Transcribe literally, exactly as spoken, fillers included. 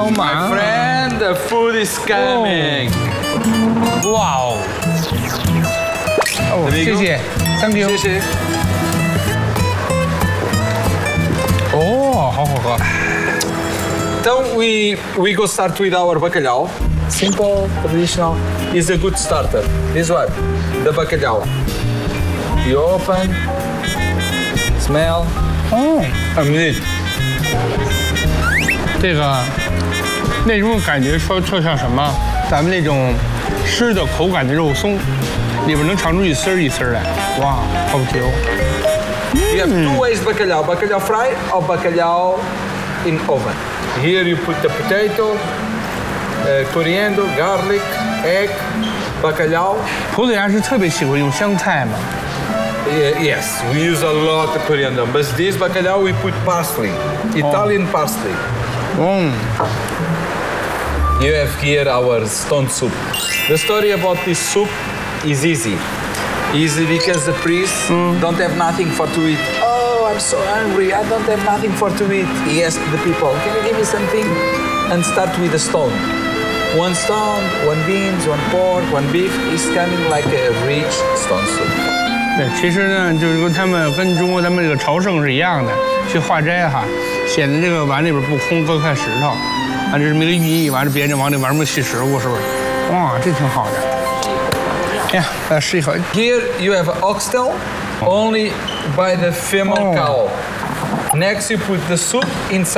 Oh my friend, the food is coming. 哇哦！哦，谢谢 ，Thank you。 谢谢。 哦，好好喝。 Então we we go start with our bacalhau. Simple, traditional. Is a good starter. This one, the bacalhau. You open, smell. 哦， A minute. 这个那种感觉说特像什么？咱们那种湿的口感的肉松，里边能尝出一丝儿一丝儿来。哇，好久。 You have two ways bacalhau: bacalhau fry or bacalhau in oven. Here you put the potato, uh, coriander, garlic, egg, bacalhau. 葡萄牙是特别喜欢用香菜嘛。 Uh, yes, we use a lot of coriander, but this bacalhau we put parsley, Italian parsley. 嗯， You have here our stone soup. The story about this soup is easy. Easy because the priests don't have nothing for to eat. Oh, I'm so hungry. I don't have nothing for to eat. He asked the people, can you give me something? And start with a stone. One stone, one beans, one pork, one beef is coming like a rich stone soup. 对，其实呢，就是跟他们跟中国咱们这个朝圣是一样的，去化斋哈，显得这个碗里边不空，搁块石头，啊，这是没个寓意，完了别人往里玩命吸食物，是不是？哇，这挺好的。哎呀，来试一口。 Here you have oxtail, only by the female cow. Next you put the soup inside.